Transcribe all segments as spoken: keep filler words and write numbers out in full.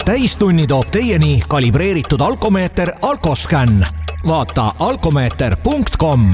täistunni toob teieni kalibreeritud alkomeeter Alkoscan. Vaata alkomeeter punkt com.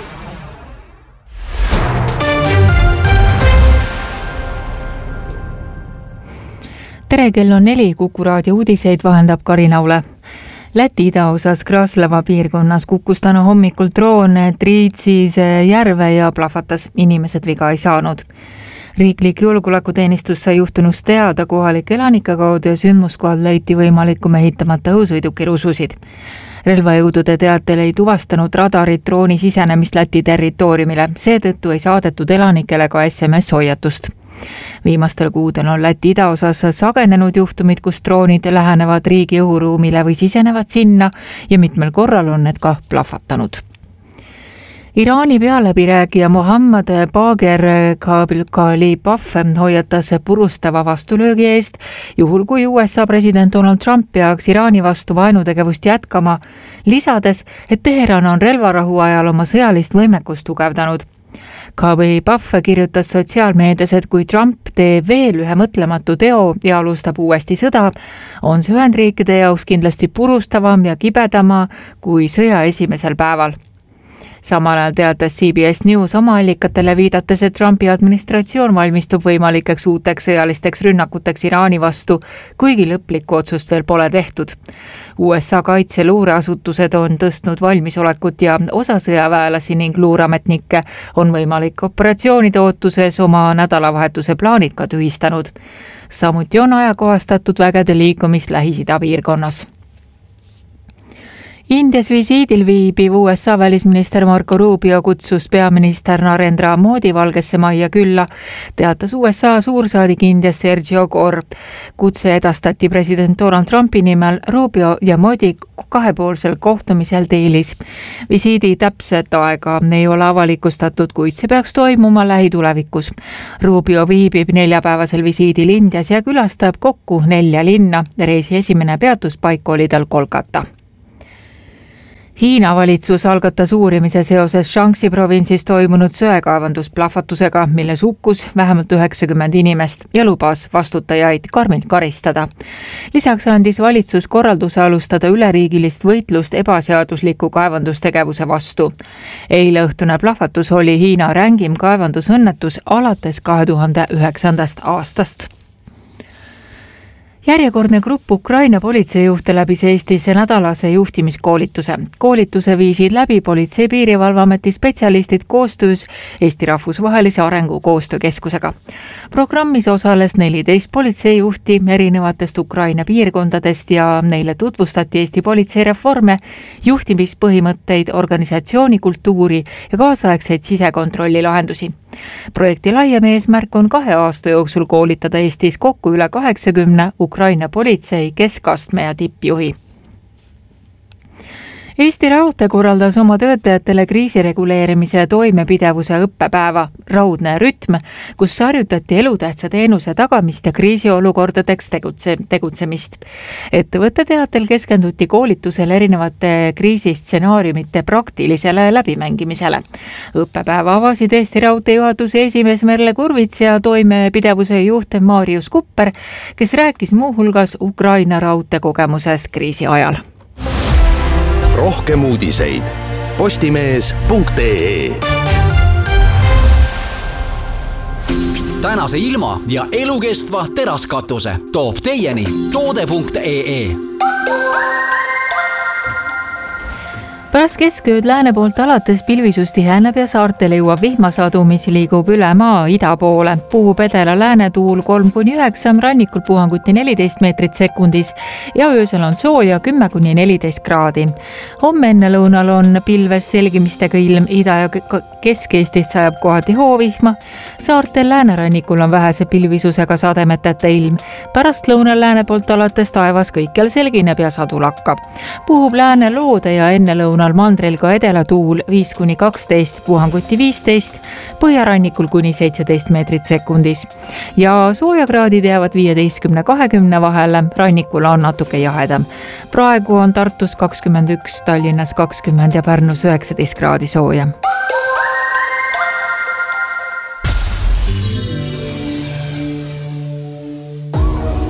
Tere, kell on neli, Kuku raadio uudiseid vahendab Karin Aule. Läti idaosas Kraslava piirkonnas kukkus täna hommikul droon Triitsise järve ja plahvatas. Inimesed viga ei saanud. Riiklik julgeolekuteenistus sai juhtunust teada kohalike elanike kaudu ja sündmuskohal leiti võimaliku mehitamata õhusõiduki rususid. Relvajõudude teatel ei tuvastanud radarid drooni sisenemist Läti territooriumile, seetõttu ei saadetud elanikele ka S M S-hoiatust. Viimastel kuudel on Läti idaosas sagenenud juhtumid, kus droonid lähenevad riigi õhuruumile või sisenevad sinna ja mitmel korral on need ka plahvatanud. Iraani pealäbirääkija Mohammad Bagher Khalibaf hoiatas purustava vastulöögi eest, juhul kui U S A president Donald Trump peaks Iraani vastu vaenutegevust jätkama, lisades, et Teheran on relvarahu ajal oma sõjalist võimekust tugevdanud. Khalibaf kirjutas sotsiaalmeedias, et kui Trump teeb veel ühe mõtlematu teo ja alustab uuesti sõda, on see Ühendriikide jaoks kindlasti purustavam ja kibedama kui sõja esimesel päeval. Samal ajal teatas C B S News oma allikatele viidates, et Trumpi administratsioon valmistub võimalikeks uuteks sõjalisteks rünnakuteks Iraani vastu, kuigi lõplikku otsust veel pole tehtud. U S A kaitseluureasutused on tõstnud valmisolekut ja osa sõjaväelasi ning luurametnikke on võimalik operatsioonide ootuses oma nädalavahetuse plaanid ka tühistanud. Samuti on ajakohastatud vägede liikumist Lähis-Ida piirkonnas. Indias visiidil viibiv U S A välisminister Marco Rubio kutsus peaminister Narendra Modi Valgesse Majja külla, teatas U S A suursaadik Indias Sergio Gore. Kutse edastati president Donald Trumpi nimel Rubio ja Modi kahepoolsel kohtumisel Delhis. Visiidi täpset aega ei ole avalikustatud, kuid see peaks toimuma lähitulevikus. Rubio viibib neljapäevasel visiidil Indias ja külastab kokku nelja linna. Reisi esimene peatuspaik oli tal Kolkata. Hiina valitsus algatas uurimise seoses Shaanxi provintsis toimunud söekaevandusplahvatusega, milles hukkus vähemalt üheksakümmend inimest ja lubas vastutajaid karmilt karistada. Lisaks andis valitsus korralduse alustada üleriigilist võitlust ebaseadusliku kaevandustegevuse vastu. Eile õhtune plahvatus oli Hiina rängim kaevandusõnnetus alates kahe tuhande üheksandast aastast. Järjekordne grupp Ukraina politseijuhte läbis Eestis nädalase juhtimiskoolituse. Koolituse viisid läbi Politsei- ja Piirivalveameti spetsialistid koostöös Eesti Rahvusvahelise Arengu Koostöökeskusega. Programmis osales neliteist politseijuhti erinevatest Ukraina piirkondadest ja neile tutvustati Eesti politseireforme, juhtimispõhimõtteid, organisatsioonikultuuri ja kaasaegseid sisekontrolli lahendusi. Projekti laiem eesmärk on kahe aasta jooksul koolitada Eestis kokku üle kaheksakümne Ukraina politsei keskastme ja tippjuhi. Eesti Raudtee korraldas oma töötajatele kriisireguleerimise toimepidevuse õppepäeva Raudne rütm, kus harjutati elutähtsa teenuse tagamist ja kriisiolukordadeks tegutse, tegutsemist. Ettevõtte teatel keskenduti koolitusel erinevate kriisistsenaariumite praktilisele läbimängimisele. Õppepäeva avasid Eesti Raudtee juhatuse esimees Merle Kurvits ja toimepidevuse juht Marius Kupper, kes rääkis muuhulgas Ukraina raudtee kogemusest kriisi ajal. Rohkem uudiseid postimees punkt ee. Tänase ilma ja elukestva teraskatuse toob teieni toode punkt ee. Pärast keskööd lääne poolt alates pilvisus Tiheneb ja saartele jõuab vihmasadu, mis liigub üle maa ida poole. Puhub edela lääne tuul kolm kuni üheksa, rannikul puhanguti neliteist meetrit sekundis ja öösel on sooja kümme kuni neliteist kraadi. Homme enne lõunal on pilves selgimistega ilm, ida ja Kesk-Eestist sajab kohati hoovihma. Saartel läänerannikul on vähese pilvisusega sademeteta ilm. Pärast lõunal lääne poolt alates taevas kõikjal selgineb ja sadu lakkab. Puhub lääne loode ja enne lõunal mandril ka edela tuul viis kuni kaksteist, puhanguti viisteist, põhjarannikul kuni seitseteist meetrit sekundis. Ja soojakraadid jäävad viieteistkümne kahekümne vahele, rannikul on natuke jahedam. Praegu on Tartus kakskümmend üks, Tallinnas kakskümmend ja Pärnus üheksateist kraadi sooja.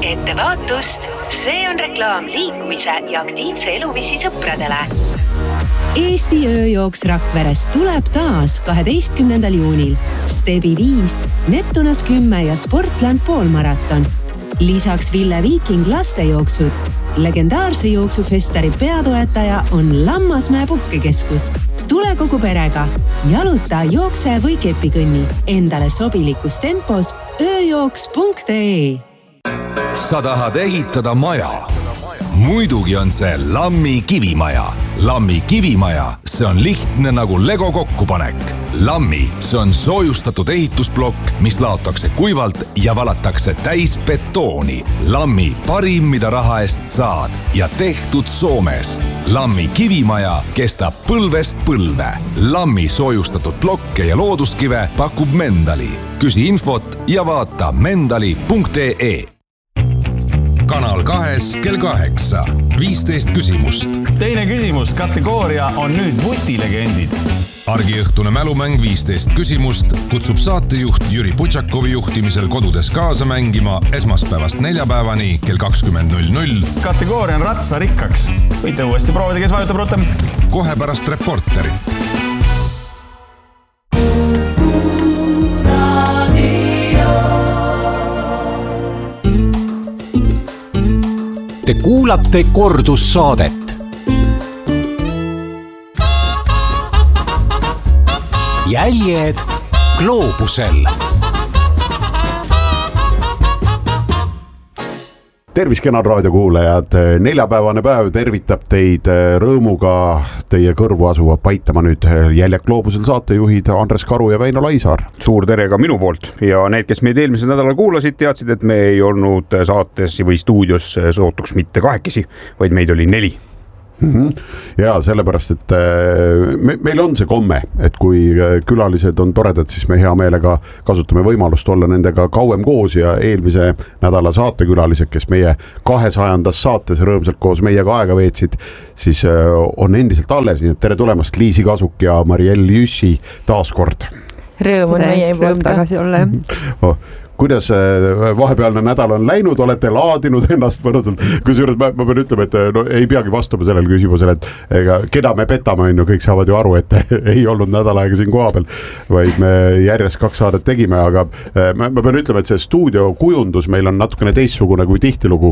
Ettevaatust, see on reklaam liikumise ja aktiivse eluviisi sõpradele. Eesti ööjooks Rakverest tuleb taas kaheteistkümnendal juunil. Stebi viis, Neptunas kümme ja Sportland poolmaraton. Lisaks Ville Viiking lastejooksud. Legendaarse jooksufestari peatoetaja on Lammasmäe puhkekeskus. Tule kogu perega. Jaluta, jookse või kepikõnni. Endale sobilikus tempos ööjooks punkt ee. Sa tahad ehitada maja? Muidugi on see Lammi kivimaja. Lammi kivimaja, see on lihtne nagu Lego kokkupanek. Lammi, see on soojustatud ehitusblokk, mis laotakse kuivalt ja valatakse täis betooni. Lammi parim, mida raha eest saad ja tehtud Soomes. Lammi kivimaja kestab põlvest põlve. Lammi soojustatud blokke ja looduskive pakub Mendali. Küsi infot ja vaata mendali punkt ee. Kanal kahes kell kaheksa. viisteist küsimust. Teine küsimus, kategooria on nüüd vutilegendid. Argiõhtune mälumäng viisteist küsimust kutsub saatejuht Jüri Putšakovi juhtimisel kodudes kaasa mängima esmaspäevast neljapäevani kell kakskümmend null null. Kategooria on ratsarikkaks. Võite uuesti proovida, kes vajutab rutem. Kohe pärast reporterit. Te kuulate kordussaadet. Jäljed gloobusel. Tervis, kenad raadiokuulajad. Neljapäevane päev tervitab teid rõõmuga. Teie kõrvu asuvad paitama nüüd Jäljed gloobusel saatejuhid Andres Karu ja Väino Laisaar. Suur tere ka minu poolt ja need, kes meid eelmisel nädalal kuulasid, teadsid, et me ei olnud saates või stuudios sootuks mitte kahekesi, vaid meid oli neli. Mm-hmm. Ja sellepärast, et me, meil on see komme, et kui külalised on toredad, siis me hea meelega kasutame võimalust olla nendega kauem koos ja eelmise nädala saatekülalised, kes meie kahesajandas saates rõõmsalt koos meiega aega veetsid, siis on endiselt alles, nii et tere tulemast Liisi Kasuk ja Mariell Jüssi taas kord. Rõõm on meie poolt tagasi olla. Oh. Kuidas vahepealne nädal on läinud, olete laadinud ennast mõnusalt, kusjuures ma, ma pean ütlema, et no, ei peagi vastama sellele küsimusele, et ega, keda me petame, on ju, kõik saavad ju aru, et ei olnud nädal aega siin koha peal, vaid me järjest kaks saadet tegime, aga ma, ma pean ütlema, et see stuudio kujundus meil on natukene teistsugune kui tihtilugu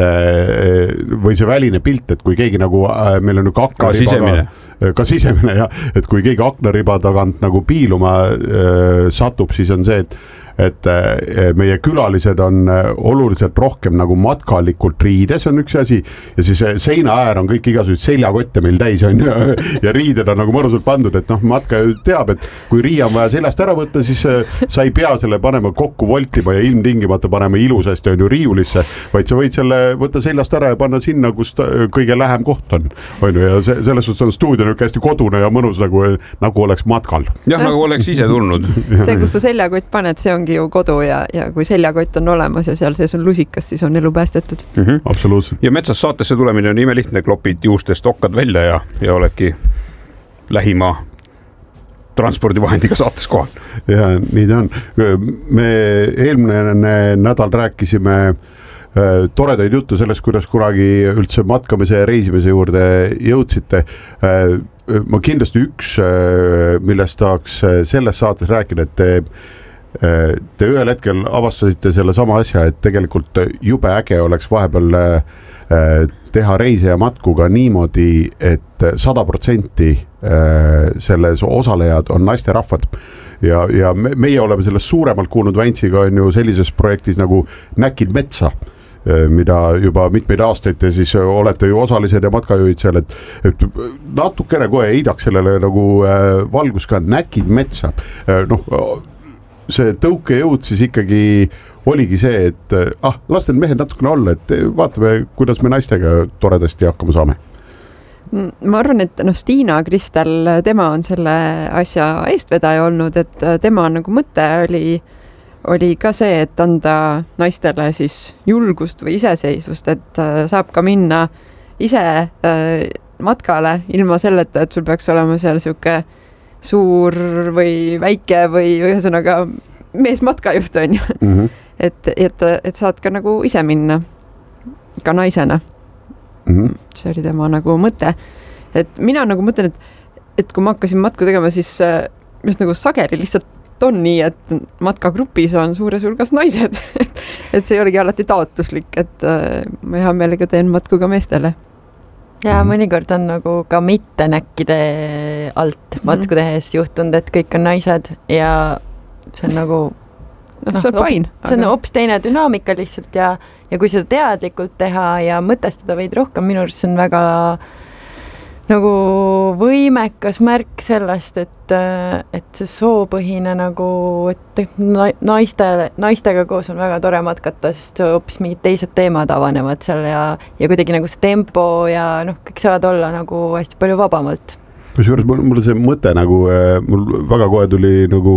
või see väline pilt, et kui keegi nagu meil on ju ka sisemine, ka sisemine ja, et kui keegi aknariba tagant nagu piiluma satub, siis on see, et et meie külalised on oluliselt rohkem nagu matkalikult riides on üks asi ja siis seina äär on kõik igasugused seljakotte meil täis on ja riided on nagu mõnusalt pandud, et noh, matka ju teab, et kui riia on vaja seljast ära võtta, siis sa ei pea selle panema kokku voltima ja ilmtingimata panema ilusasti on ju riiulisse, vaid sa võid selle võtta seljast ära ja panna sinna, kus kõige lähem koht on, on ju, ja selles suhtes on stuudio nüüd hästi kodune ja mõnus nagu, nagu oleks matkal. Jah, nagu oleks ise tulnud. See, kus sa seljakott paned, see ongi ju kodu ja, ja kui seljakott on olemas ja seal sees on lusikas, siis on elu päästetud. Mm-hmm. Absoluutselt. Ja metsas saatesse tulemine on ime lihtne, klopid juustest okkad välja ja, ja oledki lähima transpordivahendiga saates kohal. Ja nii ta on. Me eelmine nädal rääkisime toredaid juttu sellest, kuidas kunagi üldse matkamise ja reisimise juurde jõudsite. Ma kindlasti üks, millest tahaks selles saates rääkida, et te Te ühel hetkel avastasite selle sama asja, et tegelikult jube äge oleks vahepeal teha reise ja matku ka niimoodi, et sada protsenti selles osalejad on naisterahvad. Ja, ja me, meie oleme sellest suuremalt kuulnud Väntsiga on ju sellises projektis nagu Näkid metsa, mida juba mitmeid aastaid te siis olete ju osalised ja matkajuhid seal, et, et natukene kohe heidaks sellele nagu valgus ka Näkid metsa. Noh, see tõuke jõud siis ikkagi oligi see, et ah, lasten mehed natukene olla, et vaatame, kuidas me naistega toredasti hakkama saame. Ma arvan, et no, Stiina Kristel, tema on selle asja eestvedaja olnud, et tema nagu mõte oli, oli ka see, et anda naistele siis julgust või iseseisvust, et saab ka minna ise matkale ilma selleta, et sul peaks olema seal siuke suur või väike või ühesõnaga mees matkajuht on ju. Mm-hmm. et, et, et saad ka nagu ise minna, ka naisena. Mm-hmm. See oli tema nagu mõte. Et mina nagu mõtlen, et, et kui ma hakkasin matku tegema, siis just nagu sageli lihtsalt on nii, et matkagrupis on suures hulgas naised. Et see ei olegi alati taotluslik, et ma hea meelega teen matku ka meestele. Ja mõnikord on nagu ka mitte näkkide alt matku tehes juhtunud, et kõik on naised ja see on nagu no, see on fine. See on aga... hoopis teine dünaamika lihtsalt ja, ja kui seda teadlikult teha ja mõtestada veid rohkem, minu arust see on väga nagu võimekas märk sellest, et, et see soopõhine nagu, et naiste, naistega koos on väga tore matkata, sest hoopis mingid teised teemad avanevad seal ja, ja kuidagi nagu see tempo ja noh, kõik saavad olla nagu hästi palju vabamalt. Kusjuures mul see mõte nagu, mul väga kohe tuli nagu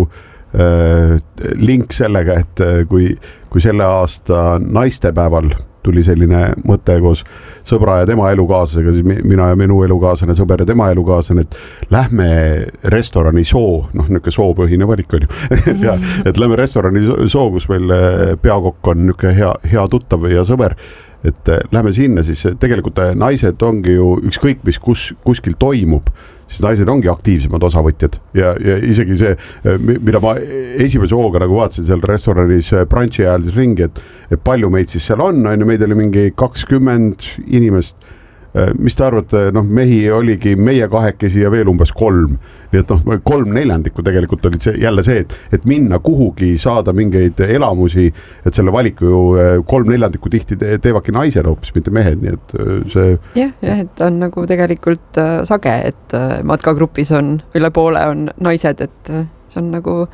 äh, link sellega, et kui, kui selle aasta naistepäeval tuli selline mõte koos sõbra ja tema elukaaslasega, siis mina ja minu elukaaslane, sõber ja tema elukaaslane, et lähme restorani soo, noh, niisugune soopõhine valik on ju, ja, et lähme restorani soo, kus meil peakokk on niisugune hea, hea tuttav ja sõber, et lähme sinna, siis tegelikult naised ongi ju ükskõik, mis kus, kuskil toimub, siis naised ongi aktiivsemad osavõtjad ja, ja isegi see, mida ma esimese hooga nagu vaatasin seal restoranis brunchi ajal siis ringi, et, et palju meid siis seal on, on ju, meid oli mingi kakskümmend inimest, mis te arvate, noh, mehi oligi meie kahekesi ja veel umbes kolm, nii et noh, kolm neljandikku tegelikult olid see, jälle see, et, et minna kuhugi, saada mingeid elamusi, et selle valiku ju kolm neljandikku tihti teevadki naised hoopis, mitte mehed, nii et see... jah, jah, et on nagu tegelikult sage, et matkagrupis on üle poole on naised, et see on nagu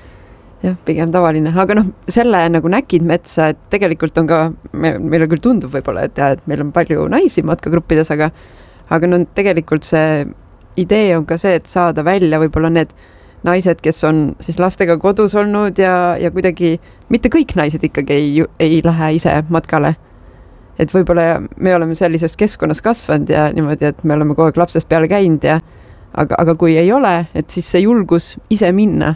jah, pigem tavaline, aga noh, selle nagu näkid metsa, et tegelikult on ka, me, meile küll tundub võib-olla, et, jah, et meil on palju naisi matkagruppides, aga, aga no tegelikult see idee on ka see, et saada välja võib-olla need naised, kes on siis lastega kodus olnud ja, ja kuidagi, mitte kõik naised ikkagi ei, ei lähe ise matkale. Et võib-olla me oleme sellises keskkonnas kasvanud ja niimoodi, et me oleme kogu aeg lapsest peale käinud ja aga, aga kui ei ole, et siis see julgus ise minna,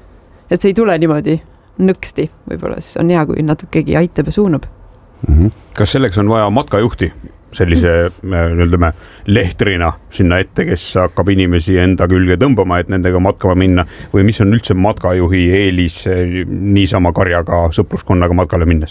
et see ei tule niimoodi nõksti, võib-olla siis on hea, kui natukegi aitab ja suunab. Mm-hmm. Kas selleks on vaja matkajuhti sellise ütleme, lehtrina sinna ette, kes hakkab inimesi enda külge tõmbama, et nendega matkama minna või mis on üldse matkajuhi eelis niisama karjaga sõpruskonnaga matkale minnes?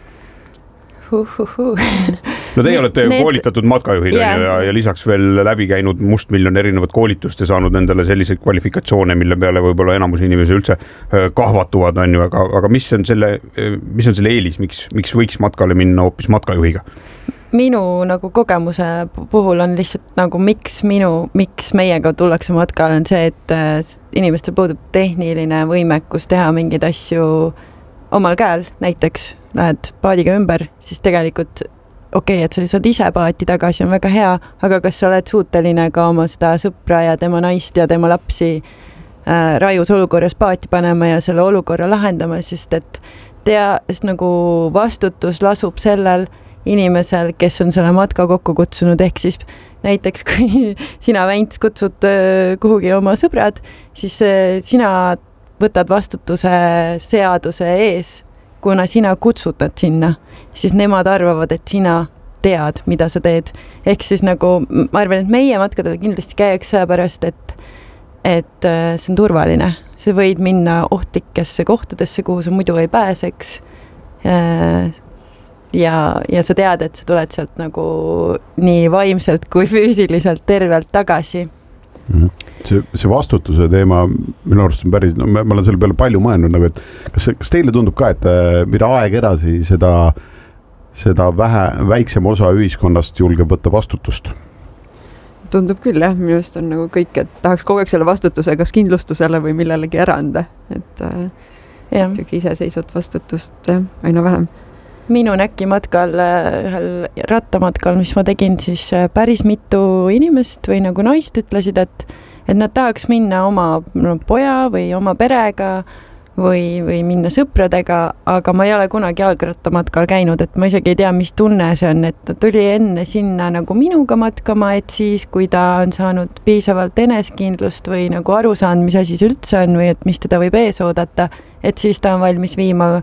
Uhuhu. No teie olete Need... koolitatud matkajuhid yeah. ja, ja lisaks veel läbi käinud mustmiljon erinevat koolitust ja saanud endale selliseid kvalifikatsioone, mille peale võib-olla enamus inimesi üldse kahvatuvad, on ju, aga, aga mis on selle, mis on selle eelis, miks, miks võiks matkale minna hoopis matkajuhiga? Minu nagu kogemuse puhul on lihtsalt nagu miks minu, miks meiega tullakse matkale on see, et inimestel puudub tehniline võimekus teha mingeid asju omal käel, näiteks lähed paadiga ümber, siis tegelikult okei, okay, et sa saad ise paati tagasi, on väga hea, aga kas sa oled suuteline ka oma seda sõpra ja tema naist ja tema lapsi äh, rajus olukorras paati panema ja selle olukorra lahendama, sest et tea, sest nagu vastutus lasub sellel inimesel, kes on selle matka kokku kutsunud, ehk siis näiteks kui sina Vents kutsud äh, kuhugi oma sõbrad, siis äh, sina võtad vastutuse seaduse ees, kuna sina kutsud nad sinna, siis nemad arvavad, et sina tead, mida sa teed. Ehk siis nagu, ma arvan, et meie matkadel kindlasti käiks sellepärast, et, et see on turvaline. Sa võid minna ohtlikesse kohtadesse, kuhu sa muidu ei pääseks. Ja, ja sa tead, et sa tuled sealt nagu nii vaimselt kui füüsiliselt tervelt tagasi. Mm-hmm. See, see vastutuse teema minu arust on päris, no ma olen selle peale palju mõelnud, nagu, et kas, kas teile tundub ka, et mida aeg edasi, seda, seda vähe, väiksem osa ühiskonnast julgeb võtta vastutust? Tundub küll, jah, minu arust on nagu kõik, et tahaks kogu aeg selle vastutuse kas kindlustusele või millelegi ära anda, et äh, iseseisvat vastutust äh, aina vähem. Minu näki matkal, ühel rattamatkal, mis ma tegin, siis päris mitu inimest või nagu naist ütlesid, et, et nad tahaks minna oma no, poja või oma perega või, või minna sõpradega, aga ma ei ole kunagi jalgrattamatkal käinud, et ma isegi ei tea, mis tunne see on, et ta tuli enne sinna nagu minuga matkama, et siis, kui ta on saanud piisavalt eneskindlust või nagu aru saanud, mis asi see üldse on või et mis teda võib ees oodata, et siis ta on valmis viima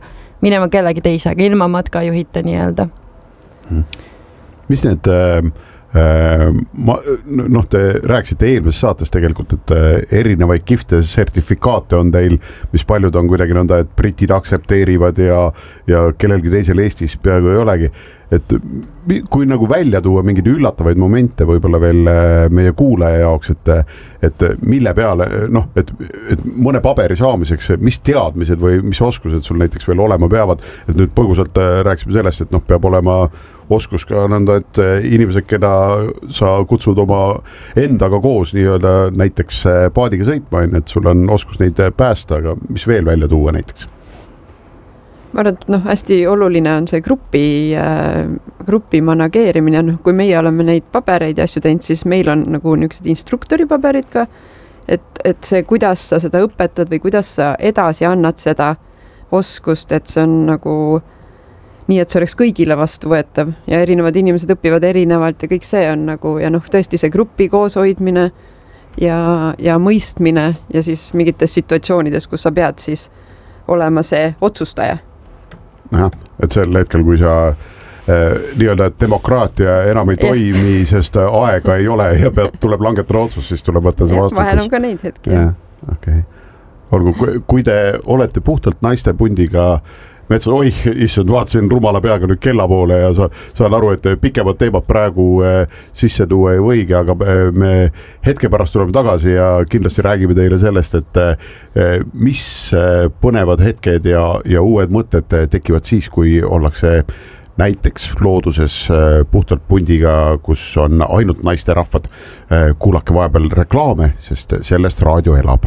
minema kellegi teisega, ilma matkajuhita nii-öelda. Mis need äh, ma, noh, te rääkisite eelmises saates tegelikult, et erinevaid kihvte sertifikaate on teil, mis paljud on kuidagi nõnda, et britid aksepteerivad ja, ja kellelgi teisel Eestis peaaegu ei olegi. Et kui nagu välja tuua mingeid üllatavaid momente võib-olla veel meie kuulaja jaoks, et, et mille peale, noh, et, et mõne paberi saamiseks, mis teadmised või mis oskused sul näiteks veel olema peavad, et nüüd põgusalt rääksime sellest, et noh, peab olema oskus ka nõnda, et inimesed, keda sa kutsud oma endaga koos nii-öelda näiteks paadiga sõitma, et sul on oskus neid päästa, aga mis veel välja tuua näiteks? Ma arvan, et noh, hästi oluline on see grupi, äh, grupi manageerimine, noh, kui meie oleme neid pabereid ja asju teinud, siis meil on nagu niisugused instruktori paberid ka, et, et see, kuidas sa seda õpetad või kuidas sa edasi annad seda oskust, et see on nagu nii, et see oleks kõigile vastu võetav ja erinevad inimesed õpivad erinevalt ja kõik see on nagu, ja noh, tõesti see grupi kooshoidmine ja, ja mõistmine ja siis mingites situatsioonides, kus sa pead siis olema see otsustaja. Aha, et sel hetkel, kui sa eh, nii-öelda demokraatia enam ei toimi, sest aega ei ole ja peab, tuleb langetada otsus, siis tuleb võtta see vastutus. Vahel on ka neid hetki. Ja, okay. Olgu, kui te olete puhtalt naiste pundiga metsas, oih, issand, vaatasin rumala peaga nüüd kella poole ja sa, saan aru, et pikemad teemad praegu äh, sisse tuua ei võigi, aga me hetke pärast tuleme tagasi ja kindlasti räägime teile sellest, et äh, mis põnevad hetked ja, ja uued mõtted tekivad siis, kui ollakse näiteks looduses äh, puhtalt pundiga, kus on ainult naisterahvad. Äh, kuulake vahepeal reklaame, sest sellest raadio elab.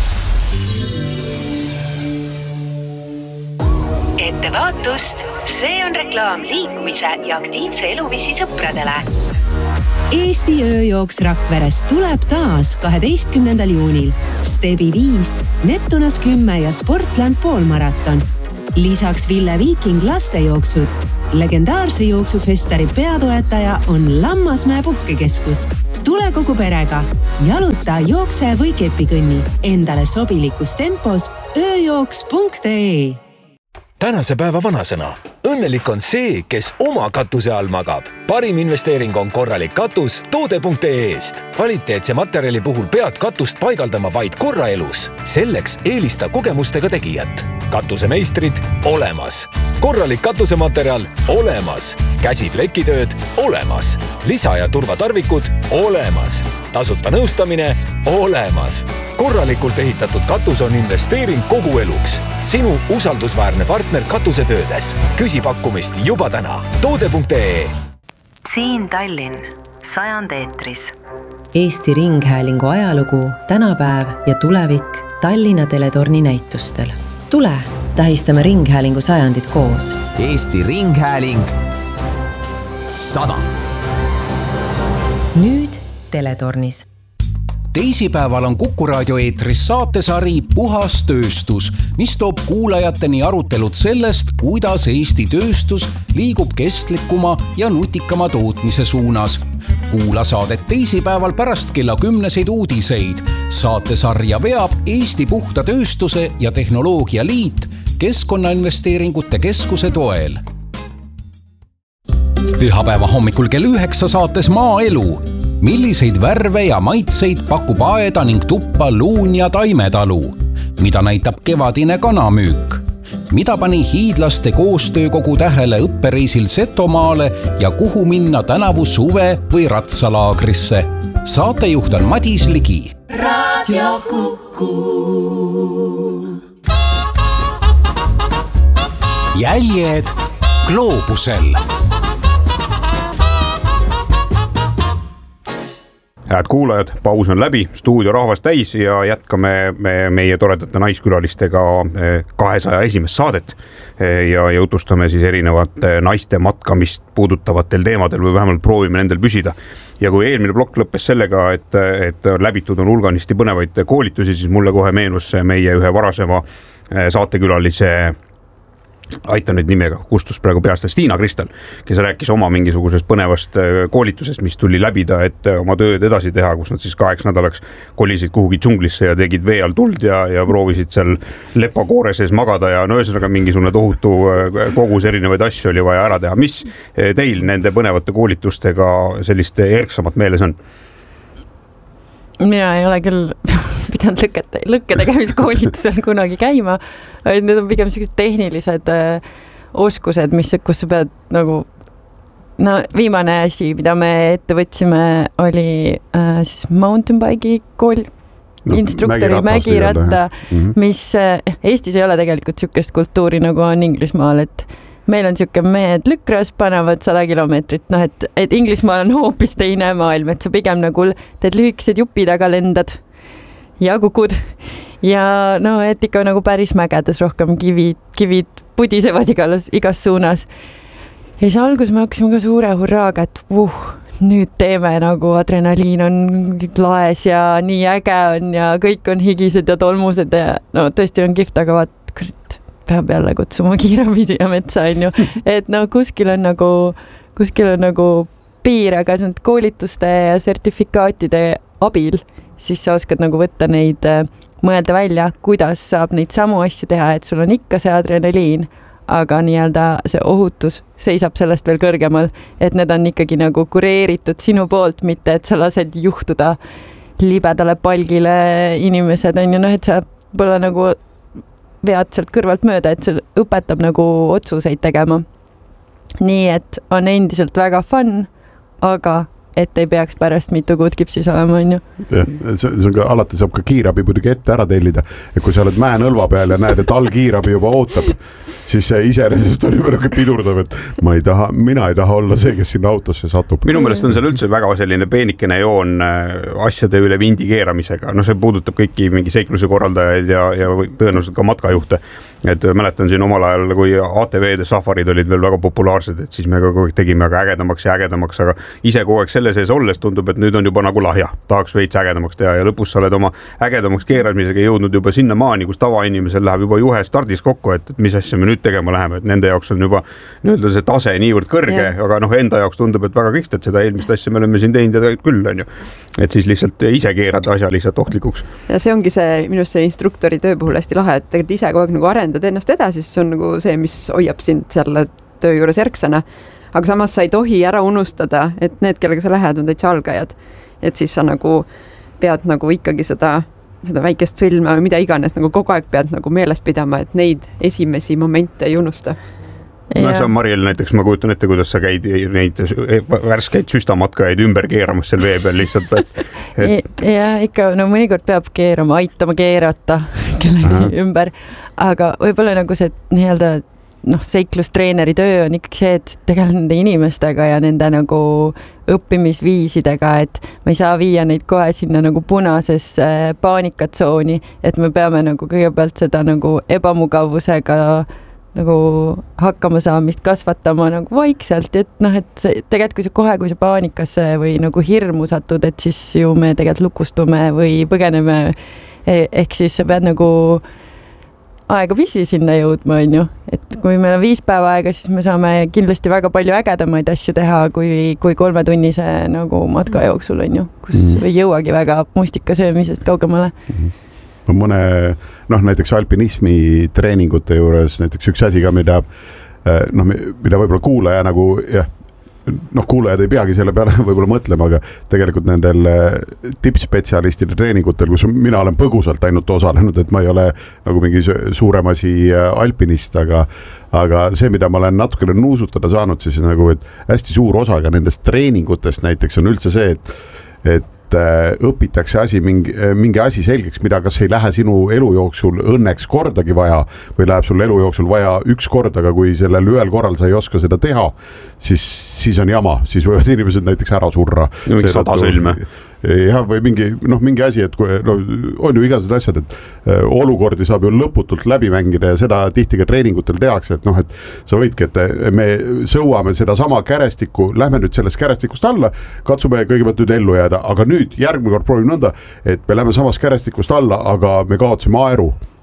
Ettevaatust, see on reklaam liikumise ja aktiivse eluviisi sõpradele. Eesti ööjooks Rakverest tuleb taas kaheteistkümnendal juunil. Stebi viis, Neptunas kümme ja Sportland poolmaraton. Lisaks Ville Viiking lastejooksud. Legendaarse jooksufestari peatoetaja on Lammasmäe puhkekeskus. Tule kogu perega, jaluta, jookse või kepikõnni. Endale sobilikus tempos ööjooks punkt ee. Tänase päeva vanasõna. Õnnelik on see, kes oma katuse all magab. Parim investeering on korralik katus toode punkt ee-st. Kvaliteetse materjali puhul pead katust paigaldama vaid korra elus. Selleks eelista kogemustega tegijat. Katusemeistrid olemas. Korralik katusematerjal olemas. Käsiplekitööd olemas. Lisa- ja turvatarvikud olemas. Tasuta nõustamine olemas. Korralikult ehitatud katus on investeering kogu eluks. Sinu usaldusväärne partner katusetöödes. Küsi pakkumist juba täna. toode punkt ee. Siin Tallinn, sajand eetris. Eesti Ringhäälingu ajalugu, tänapäev ja tulevik Tallinna teletorni näitustel. Tule, tähistame Ringhäälingu sajandit koos. Eesti Ringhääling sada. Nüüd teletornis. Teisipäeval on Kuku raadio eetris saatesari Puhas tööstus, mis toob kuulajateni arutelud sellest, kuidas Eesti tööstus liigub kestlikuma ja nutikama tootmise suunas. Kuula saadet teisipäeval pärast kella kümneseid uudiseid. Saatesarja veab Eesti Puhta tööstuse ja tehnoloogia liit Keskkonnainvesteeringute keskuse toel. Pühapäeva hommikul kell üheksa saates Maaelu. Milliseid värve ja maitseid pakub aeda ning tuppa luun ja taimetalu? Mida näitab kevadine kanamüük? Mida pani hiidlaste koostöökogu tähele õppereisil Setomaale ja kuhu minna tänavu suve või ratsalaagrisse? Saatejuht on Madis Ligi. Radio Kuku. Jäljed gloobusel. Head kuulajad, paus on läbi, stuudio rahvas täis ja jätkame me, meie toredate naiskülalistega kahesaja esimest saadet ja jutustame siis erinevate naiste matkamist puudutavatel teemadel või vähemalt proovime nendel püsida. Ja kui eelmine plokk lõppes sellega, et, et läbitud on hulganisti põnevaid koolitusi, siis mulle kohe meenus meie ühe varasema saatekülalise aitan nüüd nimega, kustus praegu peast, Stiina Kristel, kes rääkis oma mingisugusest põnevast koolitusest, mis tuli läbida, et oma tööd edasi teha, kus nad siis kaheks nädalaks kolisid kuhugi džunglisse ja tegid vee all tuld ja, ja proovisid seal lepakoore sees magada ja no ühesõnaga mingisugune tohutu kogus erinevaid asju oli vaja ära teha. Mis teil nende põnevate koolitustega sellist erksamat meeles on? Mina ei ole küll pidanud lõkkete, lõkketegemiskoolitusel kunagi käima, vaid need on pigem sellised tehnilised äh, oskused, mis, kus sa pead nagu, no viimane asi, mida me ette võtsime, oli äh, siis mountain bike'i kool, no, instruktori mägiratta, mm-hmm. mis äh, Eestis ei ole tegelikult sükest kultuuri, nagu on Inglismaal, et meil on siuke mehed lükras, panevad sada kilomeetrit, noh, et, et Inglismaal on hoopis teine maailm, et sa pigem nagu teed lühikesed jupi taga lendad ja kukud ja no, et ikka nagu päris mägedes rohkem kivid, kivid pudisevad igas, igas suunas. Ja siis algus me hakkasime ka suure hurraaga, et uh, nüüd teeme nagu adrenaliin on laes ja nii äge on ja kõik on higised ja tolmused ja no tõesti on kihvt, aga vaat, kurat, peab jälle kutsuma kiirabi siia metsa, on ju. Et no kuskil on nagu, kuskil on nagu piir, aga koolituste ja sertifikaatide abil, siis sa oskad nagu võtta neid, mõelda välja, kuidas saab neid samu asju teha, et sul on ikka see adrenaliin, aga nii-öelda see ohutus seisab sellest veel kõrgemal, et need on ikkagi nagu kureeritud sinu poolt, mitte et sa lased juhtuda libedale palgile inimesed, on ju, noh, et sa pole nagu vead sealt kõrvalt mööda, et see õpetab nagu otsuseid tegema. Nii, et on endiselt väga fun, aga et ei peaks pärast mitu kuud kipsis olema, on ju. Ja, see, see on ka, alati saab ka kiirabi muidugi ette ära tellida, et kui sa oled mäenõlva peal ja näed, et all kiirabi juba ootab, siis see iseenesest on juba nagu pidurdav, et ma ei taha, mina ei taha olla see, kes sinna autosse satub. Minu meelest on seal üldse väga selline peenikene joon asjade üle vindi keeramisega. No see puudutab kõiki mingi seikluse korraldajaid ja, ja tõenäoliselt ka matkajuhte. Et mäletan siin omal ajal, kui A T V-de safarid olid veel väga populaarsed, et siis me kogu aeg tegime aga ägedamaks ja ägedamaks, aga ise kogu aeg selle sees olles tundub, et nüüd on juba nagu lahja. Tahaks veits ägedamaks teha ja lõpus sa oled oma ägedamaks keeramisega jõudnud juba sinna maani, kus tavainimesel läheb juba juhe stardis kokku, et, et mis asja me nüüd tegema läheme, et nende jaoks on juba nii-öelda see tase niivõrd kõrge, yeah. Aga noh, enda jaoks tundub, et väga kiht, et seda eelmist asja me oleme siin teinud ja küll on ju. Et siis lihtsalt ise keerad asja lihtsalt ohtlikuks. Ja see ongi see, minust see instruktori töö puhul hästi lahe, et tegelikult ise kogu aeg nagu arendad ennast edasi, siis see on nagu see, mis hoiab sind selle töö juures erksana. Aga samas sa ei tohi ära unustada, et need, kellega sa lähed, on täitsa algajad. Et siis sa nagu pead nagu ikkagi seda, seda väikest sõlma või mida iganes nagu kogu aeg pead nagu meeles pidama, et neid esimesi momente ei unusta. No see on Mariel näiteks, ma kujutan ette, kuidas sa käid neid värskeid süstamatkajaid ümber keeramas seal vee peal lihtsalt. Et, et... Ja ikka, no mõnikord peab keerama, aitama keerata kellegi ümber, aga võib-olla nagu see nii-öelda noh, seiklustreeneri töö on ikkagi see, et tegelikult nende inimestega ja nende nagu õppimisviisidega, et me ei saa viia neid kohe sinna nagu punasesse paanikatsooni, et me peame nagu kõigepealt seda nagu ebamugavusega nagu hakkama saamist kasvatama nagu vaikselt, et noh, et see, tegelikult kui sa kohe, kui sa paanikasse või nagu hirmu satud, et siis ju me tegelikult lukustume või põgeneme, ehk siis sa pead nagu aega pisi sinna jõudma, on ju, et kui meil on viis päeva aega, siis me saame kindlasti väga palju ägedamaid asju teha, kui, kui kolmetunnise nagu matka jooksul, on ju, kus mm. ei jõuagi väga mustika söömisest kaugemale. Mm. Mõne, noh, näiteks alpinismi treeningute juures näiteks üks asi ka, mida, noh, mida võib-olla kuulaja nagu, jah, noh, kuulajad ei peagi selle peale võib-olla mõtlema, aga tegelikult nendel tippspetsialistide treeningutel, kus mina olen põgusalt ainult osalenud, et ma ei ole nagu mingi suurem asi alpinist, aga, aga see, mida ma olen natukene nuusutada saanud, siis nagu, et hästi suur osa ka nendest treeningutest näiteks on üldse see, et, et õpitakse asi, mingi, mingi asi selgeks, mida kas ei lähe sinu elu jooksul õnneks kordagi vaja või läheb sul elu jooksul vaja üks kord, aga kui sellel ühel korral sa ei oska seda teha, siis, siis on jama, siis võivad inimesed näiteks ära surra. Mingi sada sõlme. Jah, või mingi, noh, mingi asi, et kui, no, on ju igased asjad, et äh, olukordi saab ju lõputult läbi mängida ja seda tihti ka treeningutel tehakse, et noh, et sa võidki, et me sõuame seda sama kärestikku, lähme nüüd sellest kärestikust alla, katsume kõigepealt nüüd ellu jääda, aga nüüd järgmine kord proovime nõnda, et me lähme samast kärestikust alla, aga me kaotsime aeru.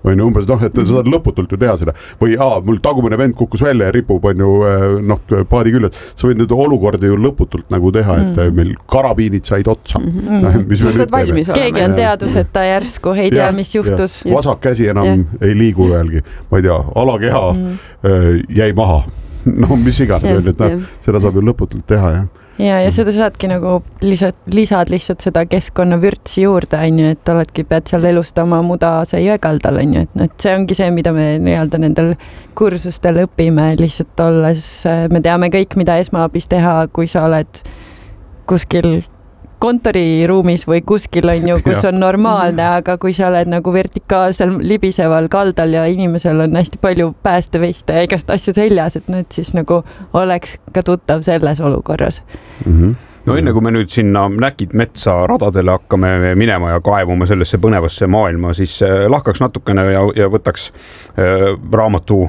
on ju umbes, noh, et sa saad lõputult ju teha seda. Või aa, mul tagumine vend kukkus välja ja ripub, on ju, noh, paadi küljed. Sa võid nüüd olukorda ju lõputult nagu teha, et mm. meil karabiinid said otsa. Mm-hmm. No, mis me nüüd teeme? Keegi on teaduseta järsku, ei tea, mis juhtus. Ja. Vasak käsi enam ja. Ei liigu ühelgi. Ma ei tea, alakeha mm. jäi maha. No mis iganes, ja, et ja. Seda saab ju lõputult teha, jah. Ja, ja seda saadki nagu lisad, lisad lihtsalt seda keskkonna vürtsi juurde, on ju, et oledki, pead seal elustama mudase jõekaldal, on ju, et, et see ongi see, mida me nii-öelda nendel kursustel õpime, lihtsalt olles, me teame kõik, mida esmaabis teha, kui sa oled kuskil kontoriruumis või kuskil on ju, kus on normaalne, aga kui sa oled nagu vertikaalsel libiseval kaldal ja inimesel on hästi palju päästeveste ja igast asju seljas, et nüüd siis nagu oleks ka tuttav selles olukorras. Mm-hmm. No enne kui me nüüd sinna näkid metsa radadele hakkame minema ja kaevuma sellesse põnevasse maailma, siis lahkaks natukene ja, ja võtaks äh, raamatu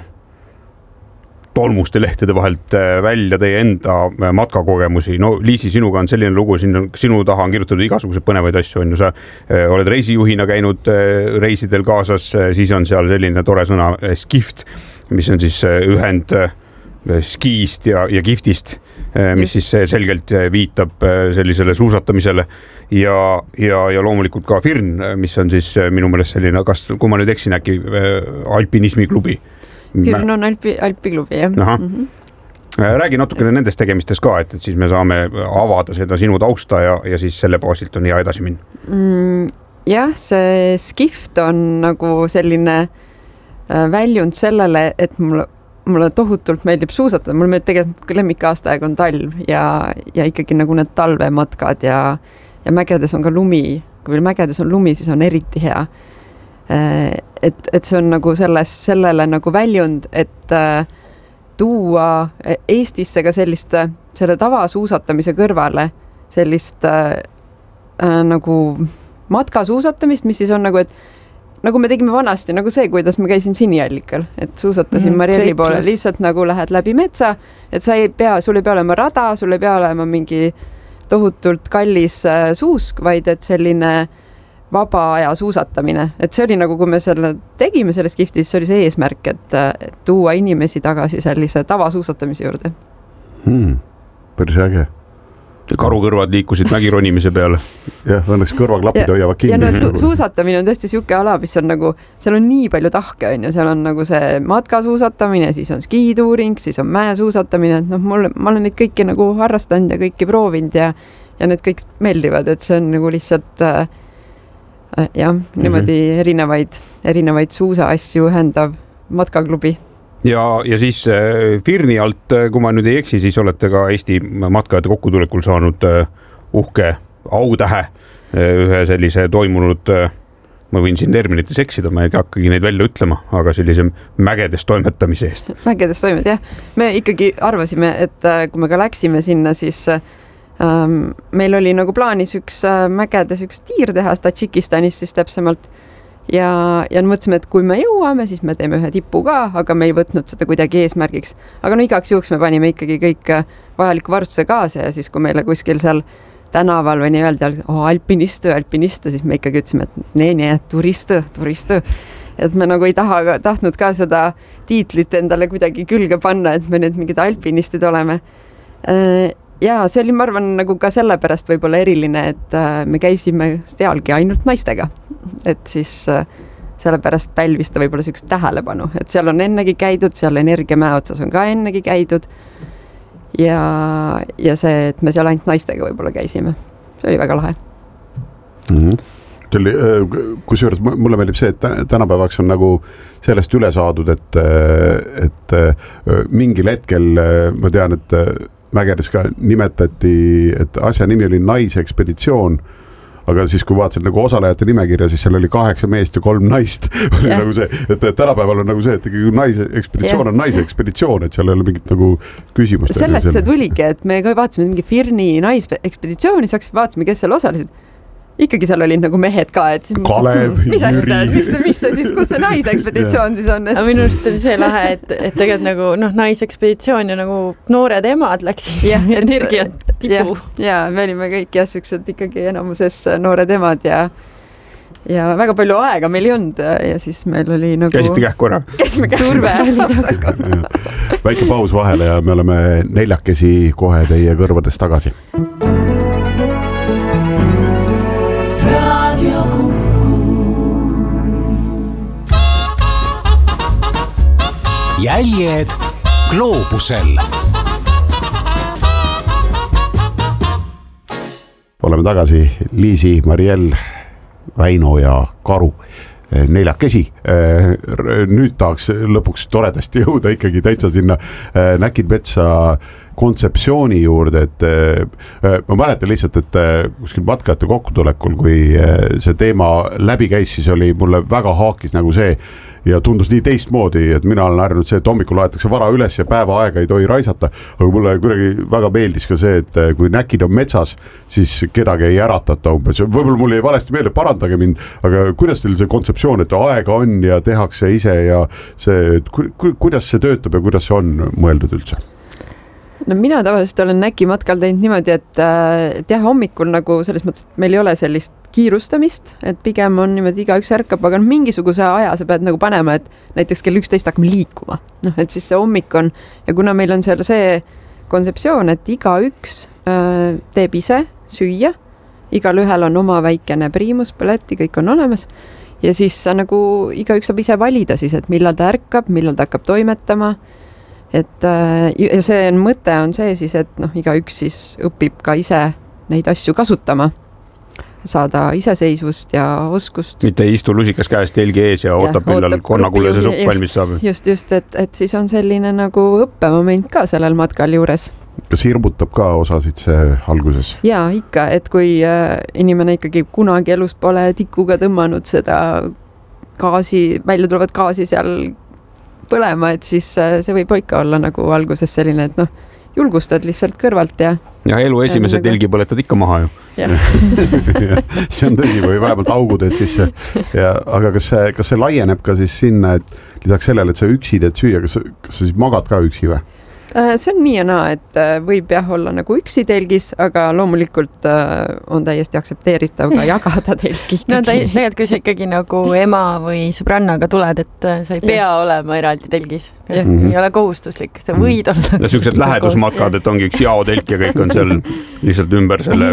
tolmuste lehtede vahelt välja teie enda matkakogemusi. No Liisi, sinuga on selline lugu, sinu, sinu taha on kirjutatud igasugused põnevaid asju, on ju, sa oled reisijuhina käinud reisidel kaasas, siis on seal selline tore sõna skift, mis on siis ühend skiist ja, ja giftist, mis siis selgelt viitab sellisele suusatamisele ja, ja, ja loomulikult ka Firn, mis on siis minu meelest selline, kas, kui ma nüüd eksin, äkki alpinismiklubi. Firn on Alpi, Alpiklubi, jah. Mm-hmm. Räägi natukene nendest tegemistest ka, et, et siis me saame avada seda sinu tausta ja, ja siis selle baasilt on hea edasi minna. Mm, jah, see skift on nagu selline väljund sellele, et mulle, mulle tohutult meeldib suusatada. Mulle meeldib tegelikult lemmikaastaaeg on talv ja, ja ikkagi nagu need talvematkad ja, ja mägedes on ka lumi. Kui veel mägedes on lumi, siis on eriti hea. Et, et see on nagu selles, sellele nagu väljund, et äh, tuua Eestisse ka sellist, selle tavasuusatamise kõrvale sellist äh, äh, nagu matkasuusatamist, mis siis on nagu, et nagu me tegime vanasti, nagu see, kuidas ma käisin Siniallikal, et suusatasin mm, Marielli poole, lihtsalt nagu lähed läbi metsa, et sa ei pea, sul ei pea olema rada, sul ei pea olema mingi tohutult kallis äh, suusk, vaid et selline vaba aja suusatamine, et see oli nagu, kui me selle tegime selles giftis, see oli see eesmärk, et, et tuua inimesi tagasi sellise tavasuusatamise juurde. Hmm, päris äge. Karukõrvad liikusid mägironimise peale. Jah, õnneks kõrvaklapid hoiavad kinni. Ja no, su suusatamine on tõesti siuke ala, mis on nagu, seal on nii palju tahke, on ju, seal on nagu see matkasuusatamine, siis on skituuring, siis on mäesuusatamine, et noh, mul, ma olen neid kõiki nagu harrastanud ja kõiki proovinud ja, ja need kõik meeldivad, et see on nagu lihtsalt äh, jah, niimoodi mm-hmm. erinevaid, erinevaid suusa asju ühendav matkaklubi. Ja, ja siis Firni alt, kui ma nüüd ei eksi, siis olete ka Eesti matkajate kokkutulekul saanud uhke autähe ühe sellise toimunud, ma võin siin terminites eksida, ma ei hakkagi neid välja ütlema, aga sellise mägedes toimetamise eest. Mägedes toimet, jah. Me ikkagi arvasime, et kui me ka läksime sinna, siis ähm, meil oli nagu plaanis üks mägedes üks tiir teha Tadžikistanis siis täpsemalt. Ja, ja mõtlesime, et kui me jõuame, siis me teeme ühe tipu ka, aga me ei võtnud seda kuidagi eesmärgiks. Aga no igaks juhuks me panime ikkagi kõik vajaliku varustuse kaasa ja siis, kui meile kuskil seal tänaval või nii öelda, oh, alpinistu, alpinistu, siis me ikkagi ütlesime, et nee, nee, turistu, turistu. Et me nagu ei taha, tahtnud ka seda tiitlit endale kuidagi külge panna, et me nüüd mingid alpinistid oleme. Ja see oli, ma arvan, nagu ka sellepärast võib-olla eriline, et me käisime sealgi ainult naistega. Et siis sellepärast pälvis ta võib-olla sellist tähelepanu, et seal on ennegi käidud, seal Energiamäe otsas on ka ennegi käidud ja, ja see, et me seal ainult naistega võib-olla käisime, see oli väga lahe. Mm-hmm. Kusjuures mulle meeldib see, et tänapäevaks on nagu sellest üle saadud, et, et mingil hetkel ma tean, et mägedes ka nimetati, et asja nimi oli Naisekspeditsioon, aga siis kui vaatasid nagu osalejate nimekirja, siis seal oli kaheksa meest ja kolm naist. Oli yeah. nagu see, et tänapäeval on nagu see, et naise ekspeditsioon yeah. on naise ekspeditsioon, et seal ei ole mingit nagu küsimust. Sellest see tuligi, et me ka vaatasime mingi Firni naisekspeditsiooni, saaks vaatasime, kes seal osalesid. Ikkagi seal olid nagu mehed ka, et Kalev, mis asja, mis, mis see siis, kus see naisekspeditsioon siis on? Et... Minu arust oli see lahe, et, et tegelikult nagu noh, naisekspeditsioon ja nagu noored emad läksid ja, energiat tipu. Ja, ja me olime kõik jah, süksed ikkagi enamuses noored emad ja, ja väga palju aega meil ei olnud ja siis meil oli nagu... Käisite kähku ära? Käisime kähku ära. Väike paus vahele ja me oleme neljakesi kohe teie kõrvades tagasi. Raadio Kuku. Jäljed gloobusel. Oleme tagasi Liisi, Mariell, Väino ja Karu neljakesi. Nüüd tahaks lõpuks toredasti jõuda ikkagi täitsa sinna Näkid Metsa kontseptsiooni juurde, et ma mäletan lihtsalt, et kuskil matkajate kokkutulekul, kui see teema läbi käis, siis oli mulle väga haakis nagu see ja tundus nii teistmoodi, et mina olen harjunud see, et hommikul aetakse vara üles ja päeva aega ei tohi raisata, aga mulle kuidagi väga meeldis ka see, et kui näkid on metsas, siis kedagi ei äratata umbes. Võib-olla mul ei valesti meelde, parandage mind, aga kuidas teil see kontseptsioon, et aega on ja tehakse ise ja see, ku, kuidas see töötab ja kuidas see on mõeldud üldse? No mina tavaliselt olen Näki matkal teinud niimoodi, et, et jah, hommikul nagu selles mõttes, et meil ei ole sellist kiirustamist, et pigem on niimoodi iga üks ärkab, aga mingisuguse aja sa pead nagu panema, et näiteks kell üksteist hakkame liikuma. Noh, et siis see hommik on ja kuna meil on seal see kontseptsioon, et iga üks äh, teeb ise süüa, igal ühel on oma väikene priimus, põleti, kõik on olemas ja siis sa nagu iga üks saab ise valida siis, et millal ta ärkab, millal ta hakkab toimetama. Et ja see on, mõte on see siis, et noh, iga üks siis õpib ka ise neid asju kasutama, saada iseseisvust ja oskust. Mitte ei istu lusikas käest telgi ees ja, ja ootab, millal konnakulle see supp valmis saab. Just, just, et, et siis on selline nagu õppemoment ka sellel matkal juures. Kas hirmutab ka osasid see alguses? Jaa, ikka, et kui inimene ikkagi kunagi elus pole tikuga tõmmanud seda gaasi, välja tulevad gaasi seal põlema, et siis see võib ikka olla nagu alguses selline, et noh, julgustad lihtsalt kõrvalt ja... Ja elu esimese nagu... telgi põletad ikka maha ju. see on tõsi või vähemalt augud, et siis ja, aga kas see, kas see laieneb ka siis sinna, et lisaks sellele, et sa üksi teed süüa, kas, kas sa siis magad ka üksi või? See on nii ja naa, et võib jah olla nagu üksi telgis, aga loomulikult on täiesti aktsepteeritav ka jagada telgi. No tegelikult, kui sa ikkagi nagu ema või sõbrannaga tuled, et sa ei pea ja. olema eraldi telgis. Ei mm-hmm. ole kohustuslik, sa võid olla. Ja sellised lähedusmatkad, et ongi üks jaotelk ja kõik on seal lihtsalt ümber selle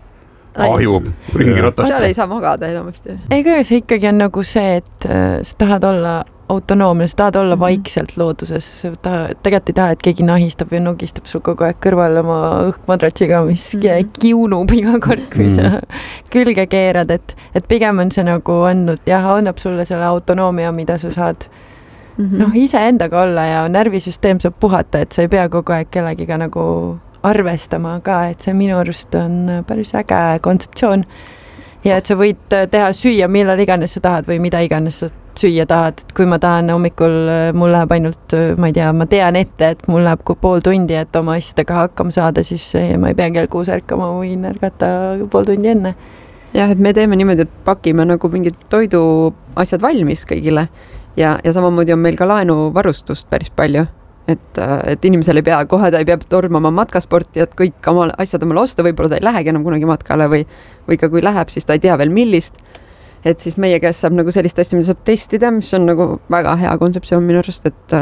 ahju ringi ratast. Seal ei saa magada enamasti. Ei, kui see ikkagi on nagu see, et sa tahad olla autonoomne, sa tahad olla vaikselt looduses, ta, tegelikult ei taha, et keegi nahistab või nugistab sul kogu aeg kõrval oma õhkmadratsiga, mis mm-hmm. kiunub iga kord, kui mm-hmm. sa külge keerad, et, et pigem on see nagu andnud, jah, annab sulle selle autonoomia, mida sa saad mm-hmm. noh, ise endaga olla ja närvisüsteem saab puhata, et sa ei pea kogu aeg kellegiga nagu arvestama ka, et see minu arust on päris äge kontseptsioon ja et sa võid teha süüa, millal iganes sa tahad või mida iganes sa süüa tahad, et kui ma tahan hommikul, mul läheb ainult, ma ei tea, ma tean ette, et mul läheb pool tundi, et oma asjadega hakkama saada, siis ma ei pea kell kuus ärkama, võin ärgata pool tundi enne. Jah, et me teeme niimoodi, et pakime nagu mingid toidu asjad valmis kõigile ja, ja samamoodi on meil ka laenuvarustust päris palju, et, et inimesel ei pea, kohe ta ei pea tormama matkasporti, et kõik oma asjad omale osta, võib-olla ta ei lähegi enam kunagi matkale või, või ka kui läheb, siis ta ei tea veel millist. Et siis meie käest saab nagu sellist asja, mida saab testida, mis on nagu väga hea kontseptsioon minu arust, et,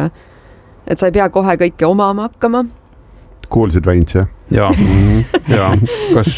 et sa ei pea kohe kõike omama hakkama. Kuulsid Väints, jah? Jaa, ja. Kas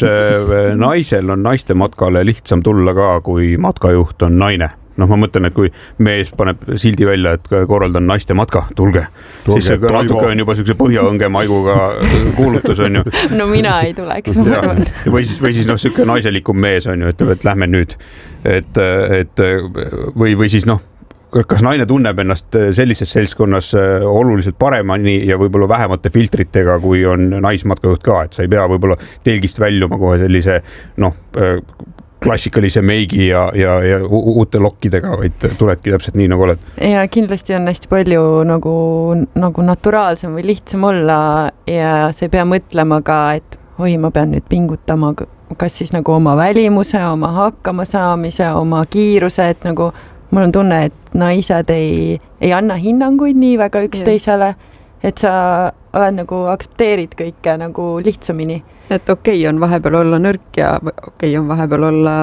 naisel on naiste matkale lihtsam tulla ka, kui matkajuht on naine? Noh, ma mõtlen, et kui mees paneb sildi välja, et korraldan naiste matka, tulge, tulge siis see natuke on juba sellise põhjaõnge maiguga kuulutus on ju. No mina ei tuleks, ma arvan. Või siis, või siis noh, selline naiselikum mees on ju, ütleb, et lähme nüüd. Et, et või, või siis noh, kas naine tunneb ennast sellises seltskonnas oluliselt paremani ja võib-olla vähemate filtritega, kui on naismatkajuht ka, et sa ei pea võib-olla telgist väljuma kohe sellise noh, klassikalise meigi ja, ja, ja uute lokkidega, vaid tuledki täpselt nii, nagu oled. Ja kindlasti on hästi palju nagu, nagu naturaalsem või lihtsam olla ja sa ei pea mõtlema ka, et oi, ma pean nüüd pingutama, kas siis nagu oma välimuse, oma hakkama saamise, oma kiiruse, et nagu mul on tunne, et naised ei, ei anna hinnanguid nii väga üksteisele, et sa oled nagu aktsepteerid kõike nagu lihtsamini. Et okei on vahepeal olla nõrk ja okei on vahepeal olla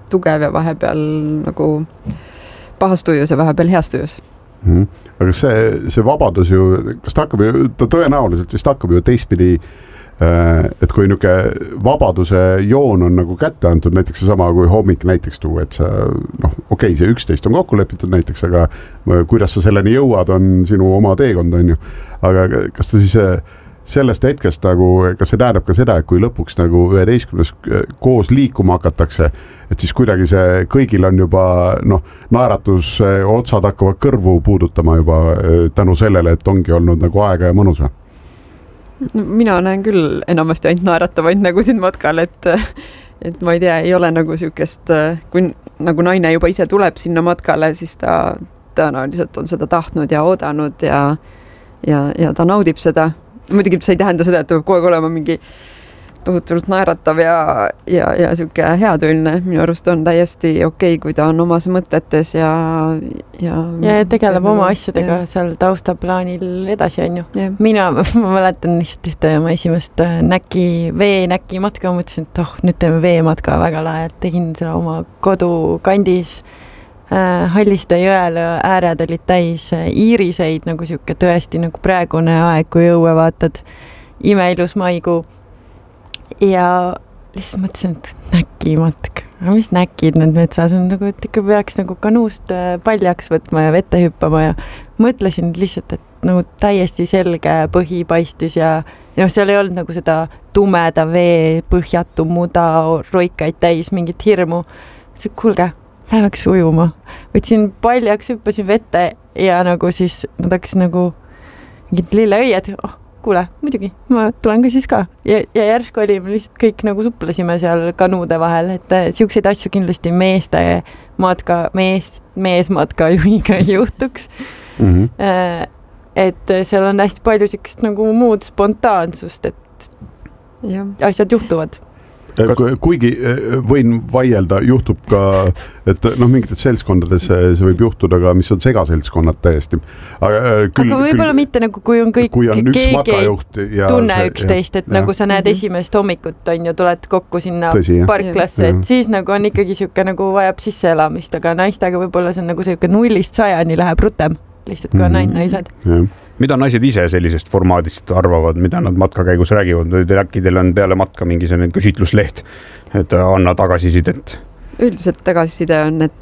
tugev ja vahepeal nagu pahas tujus ja vahepeal heas tujus. Mm-hmm. Aga see, see vabadus ju, kas ta hakkab ju, ta tõenäoliselt vist hakkab ju teistpidi, et kui niuke vabaduse joon on nagu kätte antud, näiteks see sama kui hommik näiteks tuu, et sa, noh, okei, okay, see üksteist on kokku lepitud näiteks, aga kuidas sa selleni jõuad, on sinu oma teekond, on ju. Aga kas ta siis sellest hetkest nagu, kas see tähendab ka seda, et kui lõpuks nagu üheteistkümnes koos liikuma hakatakse, et siis kuidagi see kõigil on juba, noh, naeratus otsad hakkavad kõrvu puudutama juba tänu sellele, et ongi olnud nagu aega ja mõnus või? No, mina näen küll enamasti ainult naeratavaid nagu siin matkal, et, et ma ei tea, ei ole nagu siukest, kui nagu naine juba ise tuleb sinna matkale, siis ta tõenäoliselt on seda tahtnud ja oodanud ja, ja, ja ta naudib seda. Muidugi see ei tähenda seda, et peab kogu aeg olema mingi tohutult naeratav ja, ja, ja siuke heatülne. Minu arust on täiesti okei, kui ta on omas mõtetes ja ja, ja tegeleb oma asjadega ja. Seal taustaplaanil edasi on ju. Ja. Mina, ma mäletan lihtsalt ühte oma esimest näki, veenäki matka, mõtlesin, et oh, nüüd teeme veematka väga lahe, et tegin seda oma kodukandis. Halliste jõel ääred olid täis iiriseid, nagu siuke tõesti nagu praegune aeg, kui õue vaatad, imeilus maikuu. Ja lihtsalt mõtlesin, et näki matk. Aga mis näkid need metsas on, nagu, et ikka peaks nagu kanuust paljaks võtma ja vette hüppama ja mõtlesin lihtsalt, et nagu täiesti selge põhi paistis ja, ja seal ei olnud nagu seda tumeda vee, põhjatu muda, roikaid täis, mingit hirmu. Kuulge, lähemeks ujuma. Võtsin paljaks, hüppasin vette ja nagu siis nad hakkasid nagu mingid lilleõied. Oh, kuule, muidugi, ma tulen ka siis ka. Ja, ja järsku oli, me lihtsalt kõik nagu suplasime seal kanuude vahel, et siukseid asju kindlasti meeste matka, mees, meesmatka juhiga ei juhtuks. Mm-hmm. Et seal on hästi palju siukest nagu muud spontaansust, et ja. Asjad juhtuvad. Kuigi võin vaielda, juhtub ka, et noh, mingites seltskondades see võib juhtuda ka, mis on segaseltskonnad täiesti. Aga, küll, aga võib-olla küll, mitte nagu, kui on kõik, kui on keegi ja tunne see, üksteist, et ja, nagu sa näed mm-hmm. esimest hommikut on ju, tuled kokku sinna Tõsi, parklasse, et siis nagu on ikkagi siuke nagu vajab sisseelamist, aga naistega võib-olla see on nagu siuke nullist sajani läheb rutem. Lihtsalt kui on mm-hmm. naised. Ja. Mida naised ise sellisest formaadist arvavad, mida nad matka käigus räägivad? Äkki teil on peale matka mingi selline küsitlusleht, et anna tagasisidet? Üldiselt tagasiside on, et